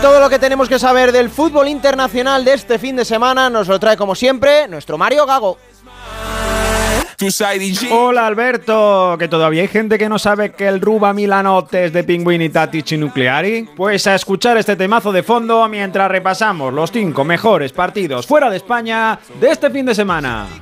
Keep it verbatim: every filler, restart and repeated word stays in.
todo lo que tenemos que saber del fútbol internacional de este fin de semana nos lo trae como siempre nuestro Mario Gago. Hola Alberto, que todavía hay gente que no sabe que el Ruba Milanote es de Pinguini Tattici Nucleari. Pues a escuchar este temazo de fondo mientras repasamos los cinco mejores partidos fuera de España de este fin de semana.